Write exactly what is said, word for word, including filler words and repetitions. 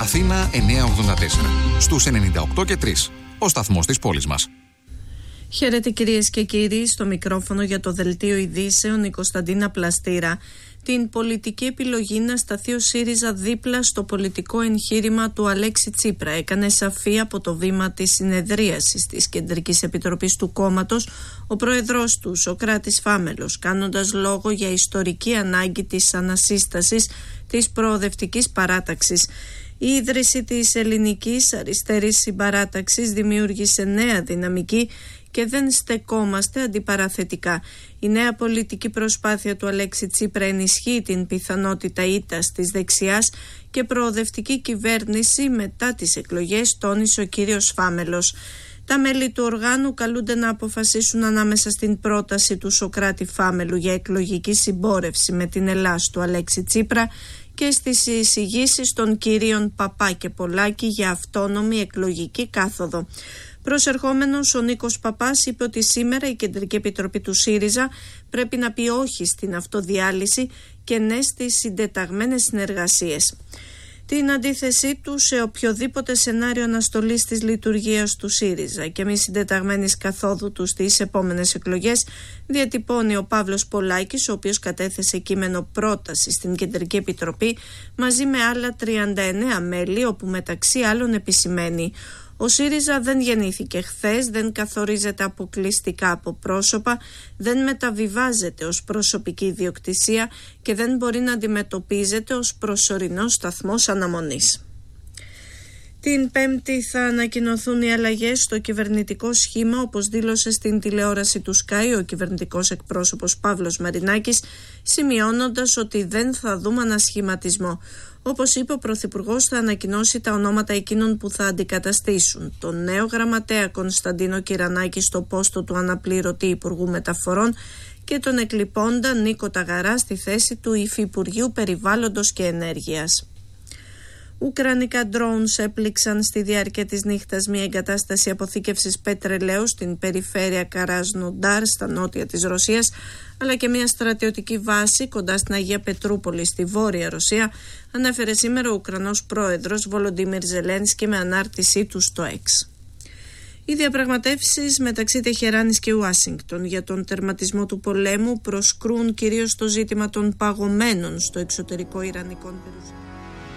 Αθήνα εννιακόσια ογδόντα τέσσερα. Στους ενενήντα οκτώ και τρία. Ο σταθμός της πόλης μας. Χαίρετε κυρίες και κύριοι, στο μικρόφωνο για το Δελτίο Ειδήσεων η Κωνσταντίνα Πλαστήρα. Την πολιτική επιλογή να σταθεί ο ΣΥΡΙΖΑ δίπλα στο πολιτικό εγχείρημα του Αλέξη Τσίπρα έκανε σαφή από το βήμα της συνεδρίασης της Κεντρικής Επιτροπής του κόμματος ο πρόεδρος του, Σωκράτης Φάμελος, κάνοντας λόγο για ιστορική ανάγκη της ανασύστασης της προοδευτικής παράταξης. Η ίδρυση της ελληνικής αριστερής συμπαράταξης δημιούργησε νέα δυναμική και δεν στεκόμαστε αντιπαραθετικά. Η νέα πολιτική προσπάθεια του Αλέξη Τσίπρα ενισχύει την πιθανότητα ήττας της δεξιάς και προοδευτική κυβέρνηση μετά τις εκλογές, τόνισε ο κύριος Φάμελος. Τα μέλη του οργάνου καλούνται να αποφασίσουν ανάμεσα στην πρόταση του Σωκράτη Φάμελου για εκλογική συμπόρευση με την Ελλάς του Αλέξη Τσίπρα και στις εισηγήσεις των κυρίων Παπά και Πολάκη για αυτόνομη εκλογική κάθοδο. Προσερχόμενος, ο Νίκος Παπάς είπε ότι σήμερα η Κεντρική Επιτροπή του ΣΥΡΙΖΑ πρέπει να πει όχι στην αυτοδιάλυση και ναι στις συντεταγμένες συνεργασίες. Την αντίθεσή του σε οποιοδήποτε σενάριο αναστολής της λειτουργίας του ΣΥΡΙΖΑ και μη συντεταγμένης καθόδου του στις επόμενες εκλογές διατυπώνει ο Παύλος Πολάκης, ο οποίος κατέθεσε κείμενο πρόταση στην Κεντρική Επιτροπή μαζί με άλλα τριάντα εννέα μέλη, όπου μεταξύ άλλων επισημαίνει: ο ΣΥΡΙΖΑ δεν γεννήθηκε χθες, δεν καθορίζεται αποκλειστικά από πρόσωπα, δεν μεταβιβάζεται ως προσωπική ιδιοκτησία και δεν μπορεί να αντιμετωπίζεται ως προσωρινός σταθμός αναμονής. Την Πέμπτη θα ανακοινωθούν οι αλλαγές στο κυβερνητικό σχήμα, όπως δήλωσε στην τηλεόραση του Sky ο κυβερνητικός εκπρόσωπος Παύλος Μαρινάκης, σημειώνοντας ότι δεν θα δούμε ανασχηματισμό. Όπως είπε, ο Πρωθυπουργός θα ανακοινώσει τα ονόματα εκείνων που θα αντικαταστήσουν τον νέο γραμματέα Κωνσταντίνο Κυρανάκη στο πόστο του αναπληρωτή Υπουργού Μεταφορών και τον εκλειπώντα Νίκο Ταγαρά στη θέση του Υφυπουργείου Περιβάλλοντος και Ενέργειας. Ουκρανικά drones έπληξαν στη διάρκεια της νύχτας μια εγκατάσταση αποθήκευσης πετρελαίου στην περιφέρεια Καράζνοντάρ στα νότια της Ρωσίας, αλλά και μια στρατιωτική βάση κοντά στην Αγία Πετρούπολη στη βόρεια Ρωσία, ανέφερε σήμερα ο Ουκρανός πρόεδρος Βολοντίμιρ Ζελένσκι με ανάρτησή του στο X. Οι διαπραγματεύσεις μεταξύ Τεχεράνης και Ουάσιγκτον για τον τερματισμό του πολέμου προσκρούν κυρίως στο ζήτημα των παγωμένων στο εξωτερικό ιρανικών περιουσιών.